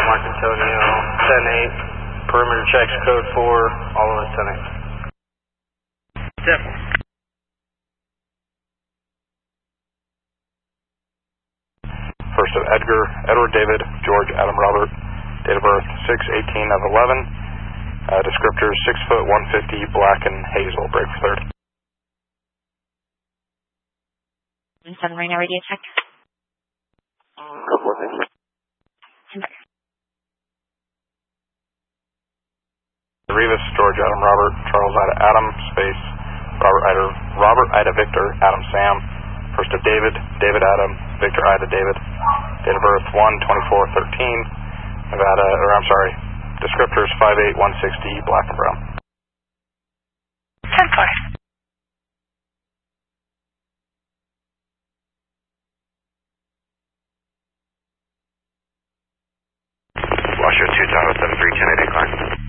Mark Antonio, 10-8, perimeter checks, code 4, all of us 10-8. Simple. First of Edward David, George Adam Robert, date of birth 6/18 of 11, descriptors 6 foot 150, black and hazel, break for third. 7 Reno radio check. Go for it. Rivas, George Adam Robert, Charles Ida Adam, space, Robert Ida Victor, Adam Sam. First of David Adam, Victor Ida David, date of birth 1/24/13, Nevada, descriptors 5'8", 160, black and brown. 10-4. Washer 2 Tower 73, 10-8 decline.